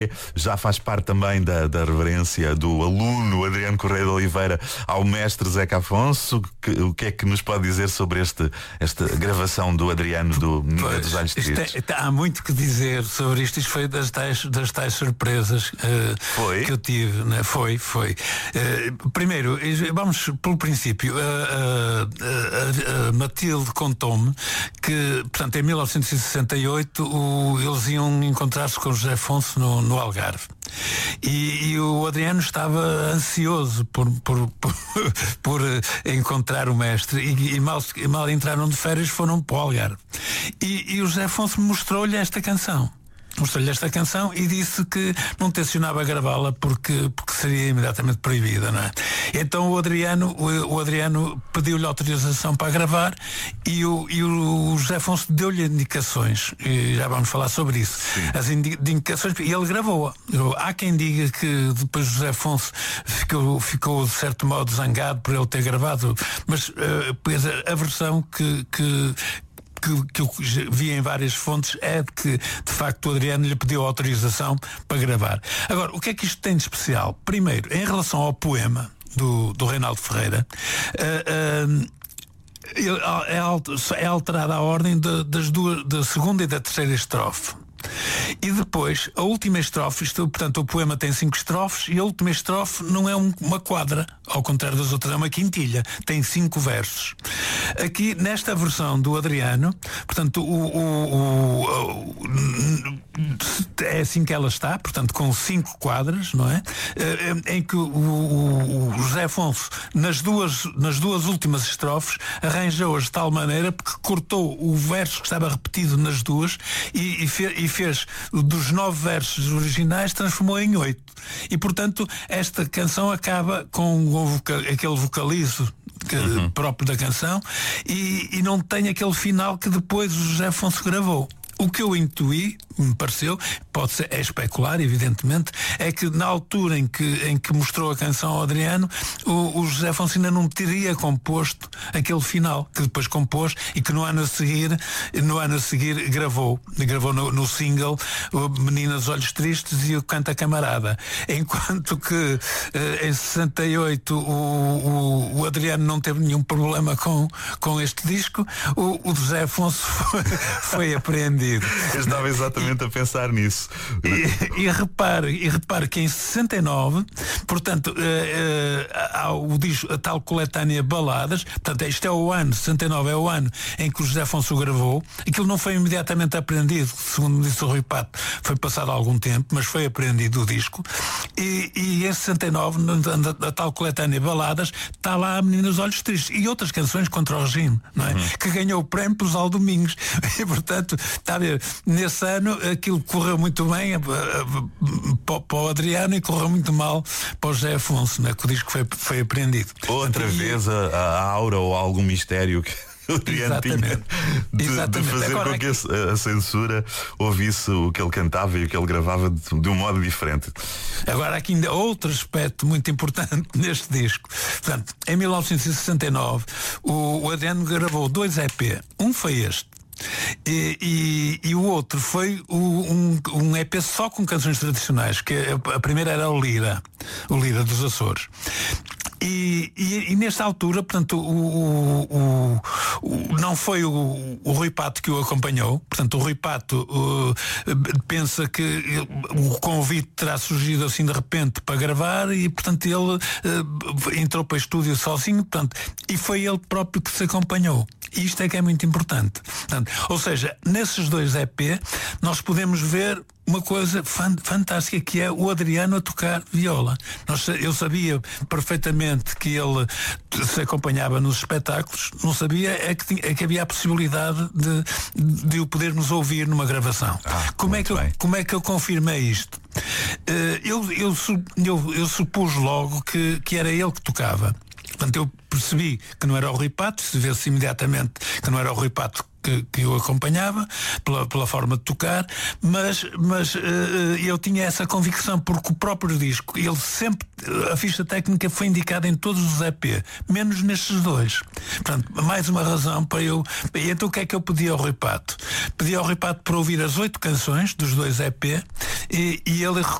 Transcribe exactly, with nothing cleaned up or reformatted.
Já faz parte também da, da reverência do aluno Adriano Correia de Oliveira ao mestre Zeca Afonso. Que, o que é que nos pode dizer sobre este, esta gravação do Adriano do Menina dos Olhos Tristes? É, há muito que dizer sobre isto. Isto foi das tais, das tais surpresas uh, foi? que eu tive, né? Foi, foi. Uh, primeiro, vamos pelo princípio. Uh, uh, uh, uh, Matilde contou-me que, portanto, em mil novecentos e sessenta e oito o, eles iam encontrar-se com o José Afonso no no Algarve. E, e o Adriano estava ansioso por, por, por, por encontrar o mestre e, e, mal, e mal entraram de férias foram para o Algarve. E, e o José Afonso mostrou-lhe esta canção. Mostrou-lhe esta canção e disse que não tencionava gravá-la porque, porque seria imediatamente proibida, não é? Então o Adriano, o, o Adriano pediu-lhe autorização para gravar e o, e o José Afonso deu-lhe indicações, e já vamos falar sobre isso. Sim. As indicações, e ele gravou-a. Há quem diga que depois o José Afonso ficou, ficou de certo modo zangado por ele ter gravado, mas uh, pois a, a versão que, que Que, que eu vi em várias fontes é de que de facto o Adriano lhe pediu autorização para gravar. Agora, o que é que isto tem de especial? Primeiro, em relação ao poema do, do Reinaldo Ferreira, uh, uh, é, é alterada a ordem de, das duas, da segunda e da terceira estrofe. E depois, a última estrofe, isto, portanto, o poema tem cinco estrofes e a última estrofe não é um, uma quadra, ao contrário das outras, é uma quintilha, tem cinco versos. Aqui, nesta versão do Adriano, portanto, o, o, o, o, é assim que ela está, portanto, com cinco quadras, não é? Em que o, o, o José Afonso, nas duas, nas duas últimas estrofes, arranjou-as de tal maneira porque cortou o verso que estava repetido nas duas e, e, fe, e fez dos nove versos originais, transformou em oito. E, portanto, esta canção acaba com o vocal, aquele vocalizo que, uhum. próprio da canção e, e não tem aquele final que depois o José Afonso gravou. O que eu intuí, me pareceu, pode ser, é especular, evidentemente, é que na altura em que, em que mostrou a canção ao Adriano, o, o José Afonso ainda não teria composto aquele final, que depois compôs e que no ano a seguir, no ano a seguir gravou. Gravou no, no single o Menina dos Olhos Tristes e o Canta Camarada. Enquanto que eh, em sessenta e oito o, o, o Adriano não teve nenhum problema com, com este disco, o, o José Afonso foi, foi apreendido. Eu estava exatamente e, a pensar nisso. E, e, repare, e repare que em sessenta e nove, portanto, uh, uh, há o disco, a tal coletânea Baladas, portanto, este é o ano, sessenta e nove é o ano em que o José Afonso gravou. Aquilo não foi imediatamente apreendido, segundo me disse o Rui Pato, foi passado algum tempo, mas foi apreendido o disco. E, e em sessenta e nove, na, a tal coletânea Baladas, está lá a Menina dos Olhos Tristes e outras canções contra o regime, não é? Uhum. Que ganhou o prémio pelos Al Domingos. E, portanto, está a ver, nesse ano aquilo correu muito bem para o Adriano e correu muito mal para o José Afonso, né? Que o disco foi, foi apreendido. Outra e, vez a, a aura ou algum mistério que o Adriano tinha de, de fazer Agora, com que a, a censura ouvisse o que ele cantava e o que ele gravava de, de um modo diferente. Agora aqui ainda outro aspecto muito importante neste disco. Portanto, em mil novecentos e sessenta e nove o, o Adriano gravou dois E P. Um foi este. E, e, e o outro foi o, um, um E P só com canções tradicionais, que a, a primeira era o Lira, o Lira dos Açores. E, e, e nesta altura, portanto, o, o, o, não foi o, o Rui Pato que o acompanhou. Portanto, o Rui Pato uh, pensa que o convite terá surgido assim de repente para gravar e, portanto, ele uh, entrou para o estúdio sozinho, portanto, e foi ele próprio que se acompanhou. E isto é que é muito importante. Portanto, ou seja, nesses dois E P nós podemos ver uma coisa fantástica, que é o Adriano a tocar viola. Eu sabia perfeitamente que ele se acompanhava nos espetáculos, não sabia é que, tinha, é que havia a possibilidade de, de o podermos ouvir numa gravação. Ah, como, é que eu, como é que eu confirmei isto? Eu, eu, eu, eu supus logo que, que era ele que tocava. Portanto, eu percebi que não era o Rui Pato, se vê-se imediatamente que não era o Rui Pato que, que eu acompanhava, pela, pela forma de tocar, mas, mas uh, eu tinha essa convicção, porque o próprio disco, ele sempre, a ficha técnica foi indicada em todos os E P, menos nestes dois. Portanto, mais uma razão para eu... E então o que é que eu pedi ao Rui Pato? Pedi ao Rui Pato para ouvir as oito canções dos dois E P, e, e ele